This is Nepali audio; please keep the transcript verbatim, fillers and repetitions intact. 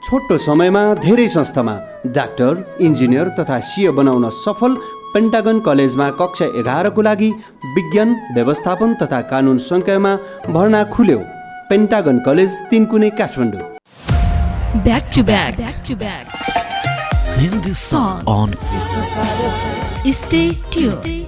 छोटो समयमा धेरै संस्थामा डाक्टर, इन्जिनियर तथा सिए बनाउन सफल पेन्टागन कलेजमा कक्षा एघारको लागि विज्ञान, व्यवस्थापन तथा कानुन संकायमा भर्ना खुल्यो। Pentagon college Tinkune Kathmandu. Back to back, back to back. Hindi song on Stay tuned.